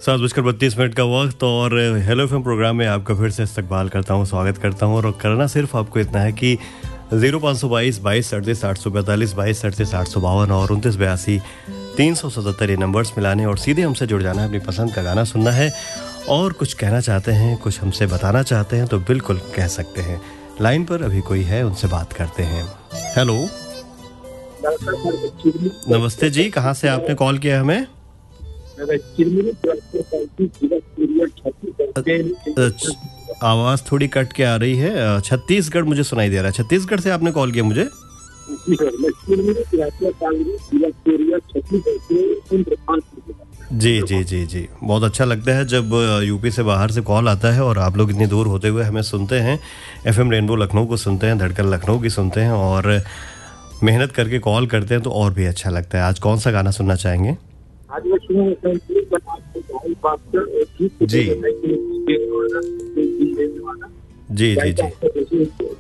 7:32 का वक्त और हेलो एफएम प्रोग्राम में आपका फिर से इस्तकबाल करता हूँ, स्वागत करता हूँ। और करना सिर्फ आपको इतना है कि 0522 22 37 842 22 37 852 और 29 82 377 ये नंबर्स मिलाने और सीधे हमसे जुड़ जाना है। अपनी पसंद का गाना सुनना है और कुछ कहना चाहते हैं, कुछ हमसे बताना चाहते हैं तो बिल्कुल कह सकते हैं। लाइन पर अभी कोई है, उनसे बात करते हैं। हेलो, नमस्ते जी, कहाँ से आपने कॉल किया हमें? आवाज़ थोड़ी कट के आ रही है। छत्तीसगढ़ मुझे सुनाई दे रहा है। छत्तीसगढ़ से आपने कॉल किया मुझे? जी जी जी जी, बहुत अच्छा लगता है जब यूपी से बाहर से कॉल आता है और आप लोग इतनी दूर होते हुए हमें सुनते हैं। एफएम रेनबो लखनऊ को सुनते हैं, धड़कन लखनऊ की सुनते हैं और मेहनत करके कॉल करते हैं तो और भी अच्छा लगता है। आज कौन सा गाना सुनना चाहेंगे? जी जी जी जी।